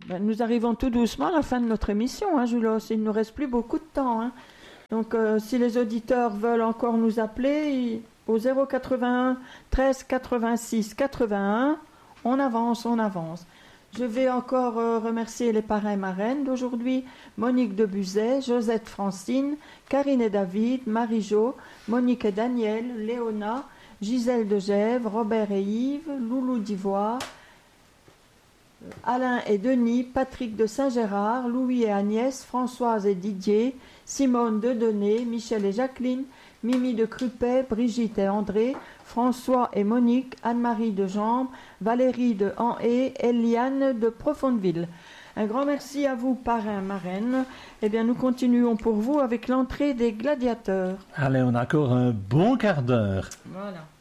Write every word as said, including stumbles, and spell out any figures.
Ben, nous arrivons tout doucement à la fin de notre émission, hein, Julos. Il ne nous reste plus beaucoup de temps. Hein. Donc, euh, si les auditeurs veulent encore nous appeler, au zéro quatre-vingt-un treize quatre-vingt-six quatre-vingt-un, on avance, on avance. Je vais encore euh, remercier les parrains et marraines d'aujourd'hui, Monique de Buzet, Josette Francine, Karine et David, Marie-Jo, Monique et Daniel, Léona, Gisèle de Gèvres, Robert et Yves, Loulou d'Ivoire, Alain et Denis, Patrick de Saint-Gérard, Louis et Agnès, Françoise et Didier, Simone de Denay, Michel et Jacqueline, Mimi de Crupet, Brigitte et André, François et Monique, Anne-Marie de Jambes, Valérie de Anhé, Eliane de Profondeville. Un grand merci à vous, parrains, marraines. Eh bien, nous continuons pour vous avec l'entrée des gladiateurs. Allez, on a encore un bon quart d'heure. Voilà.